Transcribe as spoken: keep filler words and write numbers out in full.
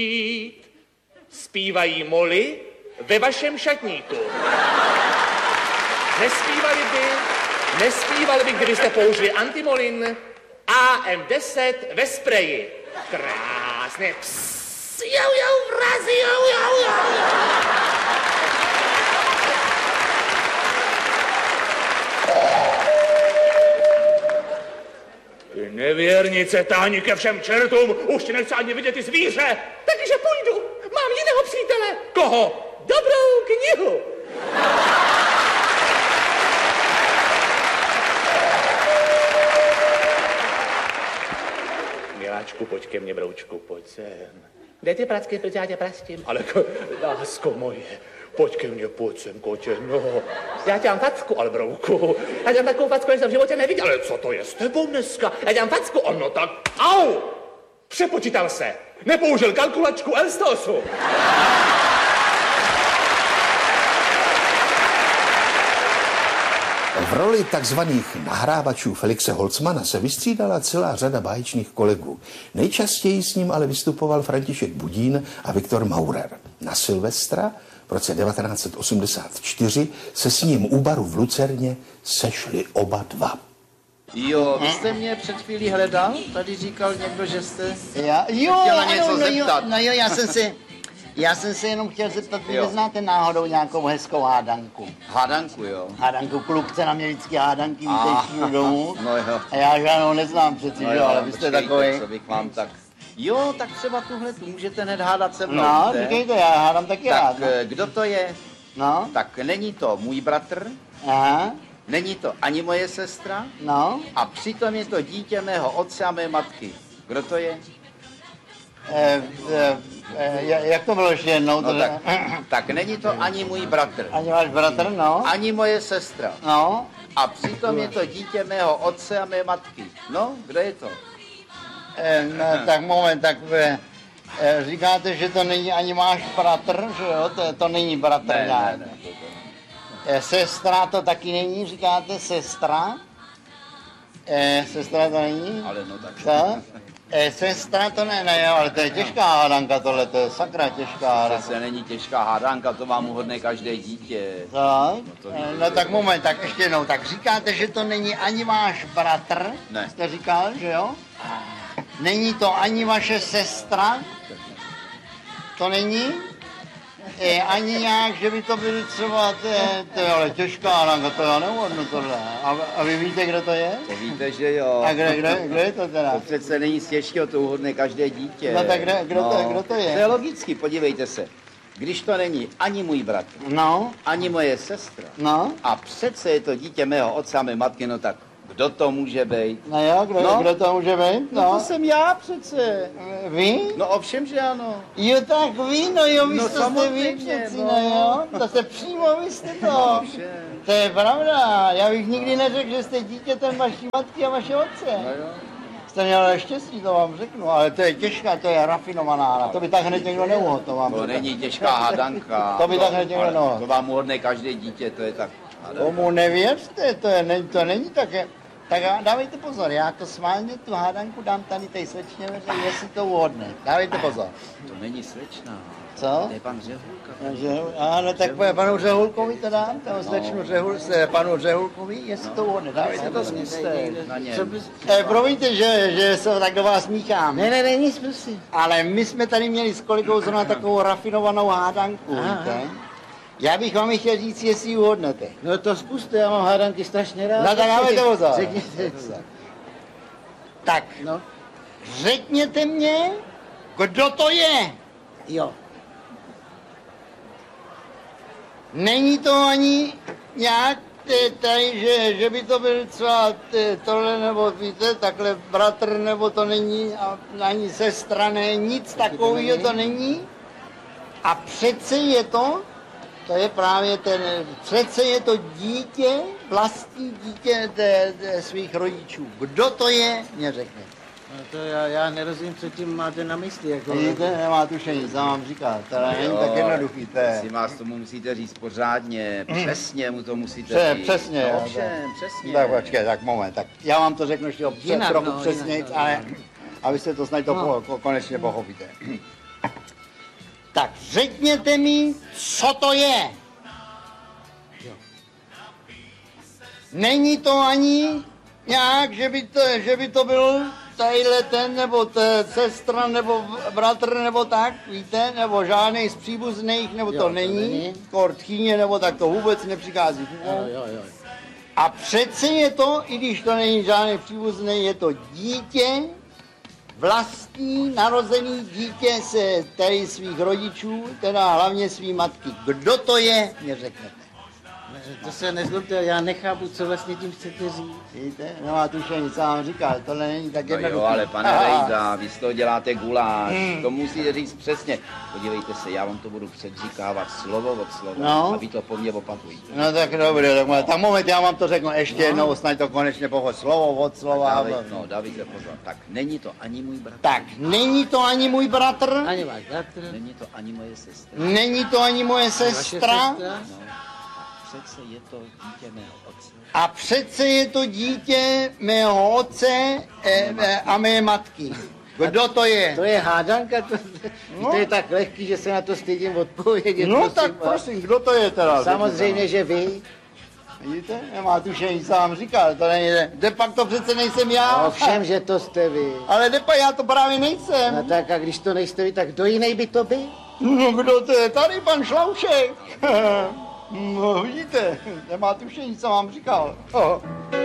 Zpívají moly ve vašem šatníku. Nespívali by, nespívali by, kdybyste použili antimolin A M deset ve spreji. Krásně. Psst, jau, jau, vrazi, jau, jau, jau. Ty nevěrnice, táhni ke všem čertům, už ti nechci ani vidět ty zvíře. Takže půjdu, mám jiného přítele. Koho? Dobrou knihu. Miláčku, pojď ke mně, broučku, pojď sem. Kde ty pracky, proč já tě prastím? Ale lásko moje, pojď ke mně, pojď sem, kotě, no. Já tě mám facku, ale brouku. Já tě mám takovou facku, jak jsem v životě neviděl. Ale co to je s tebou dneska? Já tě mám facku, ono tak, au! Přepočítal se, nepoužil kalkulačku Elstosu. V roli takzvaných nahrávačů Felixe Holcmana se vystřídala celá řada báječných kolegů. Nejčastěji s ním ale vystupoval František Budín a Viktor Maurer. Na Silvestra v roce devatenáct set osmdesát čtyři se s ním u baru v Lucerně sešli oba dva. Jo, vy jste mě před chvílí hledal? Tady říkal někdo, že jste já, jo, chtěla ano, něco no, zeptat. Jo, no jo, já jsem si... Já jsem se jenom chtěl zeptat, vy neznáte náhodou nějakou hezkou hádanku? Hádanku, jo. Hádanku, klukce na mě vždycky hádanky Ah, vítejší do domu. no jo. A já žádnou neznám přeci, No jo, jo, ale vy jste počkejte, takový. co bych vám tak... Jo, tak třeba tuhle tu můžete hned hádat se mnou, No, víte? říkejte, já hádám taky Tak rád. No. kdo to je? No, Tak není to můj bratr, aha, není to ani moje sestra no. a přitom je to dítě mého otce a mé matky. Kdo to je? E, e, e, jak to bylo ještě jednou? No to, tak, tak není to ani můj bratr, Ani váš bratr, no. ani moje sestra. No, A přitom je to dítě mého otce a mé matky. No, kdo je to? e, no tak moment, tak e, e, říkáte, že to není ani váš bratr, že jo? To, to není bratr Ne, nějak. ne, ne. To, to. E, sestra to taky není, říkáte sestra? E, sestra to není? Ale no tak. Co? E, sestra to ne, ne, ale to je těžká hádanka tohle, to je sakra těžká hádanka. Přece není těžká hádanka, to vám uhodne každé dítě. Tak? to E, víte, no že tak jo. moment, tak ještě jednou, tak říkáte, že to není ani váš bratr? Ne. Jste říkal, že jo? Není to ani vaše sestra? To není? E, ani nějak, že by to byly třeba, to je, to je ale těžká hádanka, to já neuhodnu tohle. A, a vy víte, kdo to je? To víte, že jo. A kde, kde, kde je to teda? To přece není z těžkého, to uhodne každé dítě. No tak kde- kdo to- kdo to je? To je logicky, podívejte se. Když to není ani můj bratr, No, ani moje sestra, no, a přece je to dítě mého otce a mé matky, no tak kdo to může být? no jo, kdo, No. kdo to může být? No, No, to jsem já přece. vy? No ovšem, že ano. Jo, tak vy, no jo, vy No, jste, jste vy samozřejmě, přeci, no. no jo, to jste přímo, vy jste to. No, ovšem. To je pravda, já bych nikdy neřekl, že jste dítětem vaší matky a vaše otce. No jo. Jste měl štěstí, to vám řeknu, ale to je těžká, to je rafinovaná, to by tak hned někdo neuhodl, to vám To řeknu. není těžká hádanka. To by tak hned někdo ale neuhodl. To vám uhodne každé dítě, to je tak. Tomu nevěřte, to, je, ne, to není také. Tak dávejte pozor, já to sválně tu hádanku dám tady tej slečně, jestli to uhodne. Dávejte pozor. To není slečna. Co? To je pan Řehulka. Takže, ano, tak po panu Řehulkovi to dám, tam slečnu Řehul, se panu Řehulkovi, jestli to uhodne. Dávejte to zkuste. Na něm. Eh, promiňte, že, že se tak do vás míchám. Ne, ne, ne, nic prosím. Ale my jsme tady měli s kolegou zrovna takovou rafinovanou hádanku, víte? Já bych vám chtěl říct, jestli ji uhodnete. No to zkuste, já mám hádanky strašně rád. No tak dávejte pozor. Řekněte. Tak, No. řekněte mě, kdo to je. Jo. Není to ani nějak t- tady, že, že by to byl třeba t- tohle, nebo víte, takhle bratr, nebo to není, a ani sestra, ne, nic takového to není. A přece je to, to je právě ten, přece je to dítě, vlastní dítě de, de svých rodičů. Kdo to je, mě řekne. No to já, já nerozumím, co tím máte na mysli. Jako... Vidíte, nemá tušení, co vám říká, to není tak jednoduchý, to je. Si vás tomu musíte říct pořádně, přesně mu to musíte Pře- říct. přesně, no, jo, ovšem, přesně. Tak počkej, tak moment, tak já vám to řeknu ještě Jinak, trochu no, přesněji, jinak, no. ale abyste to snad to No. po, konečně pochopíte. řekněte mi, co to je. Není to ani nějak, že by to, že by to byl tadyhle ten, nebo t, sestra, nebo bratr, nebo tak, víte, nebo žádnej z příbuzných, nebo to, Jo, to není, není. kortchýně, nebo tak to vůbec nepřichází. Jo, jo, jo. A přece je to, i když to není žádný příbuzný, je to dítě, vlastní narozený dítě se tady svých rodičů, teda hlavně svý matky. Kdo to je, mě řeknete. To se nezlobte, já nechápu, co vlastně tím chcete říct. Víte, nemá tušení, co vám říkal, tohle není tak No jednoduché. jo, ale pane Aha. Rejda, vy z toho děláte guláš, Hmm. to musíte říct přesně. Podívejte se, já vám to budu předříkávat slovo od slova No. a vy to po mně opakujte. No tak dobře, tak, má- tak moment, já vám to řeknu ještě jednou, snad to konečně pochod slovo od slova. David, no, Davide, pozor. Tak není to ani můj bratr, Tak, není to ani můj bratr, Ani váš bratr, není to ani moje sestra. není to ani moje ani vaše sestra, sestra. No, a přece je to dítě mého otce. a přece je to dítě mého otce e, e, a mé matky. Kdo to je? To je hádanka, to, to je tak lehký, že se na to stydím odpovědět. No prosím tak vás. prosím, kdo to je teda? Samozřejmě, že vy. Vidíte, nemá tušení, co vám říkal, to není, de pak to přece nejsem já. Ovšem, že to jste vy. Ale de pak já to právě nejsem. No tak a když to nejste vy, tak kdo jiný by to byl? No kdo to je? Tady pan Šloušek. No vidíte, nemá tušení, co vám říkal. Oh.